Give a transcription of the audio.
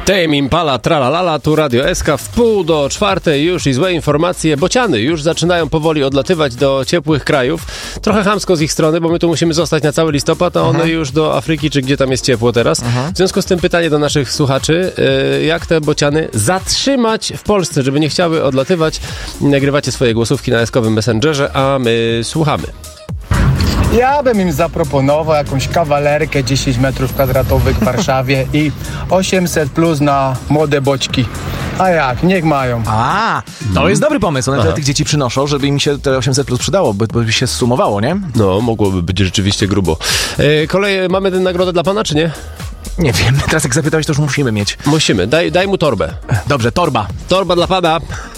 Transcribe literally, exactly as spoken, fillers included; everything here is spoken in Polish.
Tame Impala, tralalala, tu Radio S K w pół do czwartej już i złe informacje. Bociany już zaczynają powoli odlatywać do ciepłych krajów. Trochę chamsko z ich strony, bo my tu musimy zostać na cały listopad, a one Aha. już do Afryki, czy gdzie tam jest ciepło teraz. Aha. W związku z tym pytanie do naszych słuchaczy, jak te bociany zatrzymać w Polsce, żeby nie chciały odlatywać. Nagrywacie swoje głosówki na eskowym Messengerze, a my słuchamy. Ja bym im zaproponował jakąś kawalerkę dziesięć metrów kwadratowych w Warszawie i osiemset plus na młode boćki. A jak? Niech mają. A, to hmm. jest dobry pomysł. One tyle tych dzieci przynoszą, żeby im się te osiemset plus przydało, by, by się zsumowało, nie? No, mogłoby być rzeczywiście grubo. E, kolej, mamy tę nagrodę dla pana, czy nie? Nie wiem, teraz jak zapytałeś, to już musimy mieć. Musimy. Daj, daj mu torbę. Dobrze, torba. Torba dla pana.